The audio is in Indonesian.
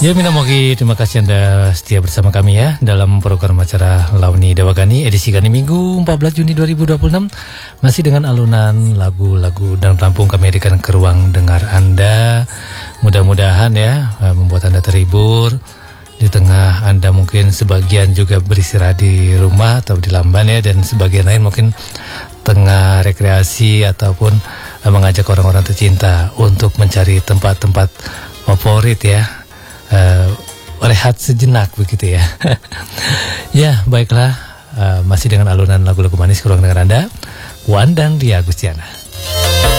Ya Mina Mogi, terima kasih Anda setia bersama kami ya dalam program acara Launi Dewagani edisi Gani Minggu 14 Juni 2026. Masih dengan alunan lagu-lagu dan rampung kami hadirkan ke ruang dengar Anda. Mudah-mudahan ya membuat Anda terhibur. Di tengah Anda mungkin sebagian juga beristirahat di rumah atau di lamban ya, dan sebagian lain mungkin tengah rekreasi ataupun mengajak orang-orang tercinta untuk mencari tempat-tempat favorit ya. Rehat sejenak begitu ya. Ya baiklah, masih dengan alunan lagu-lagu manis ke ruang dengar Anda, Wan dan Ria Agustiana.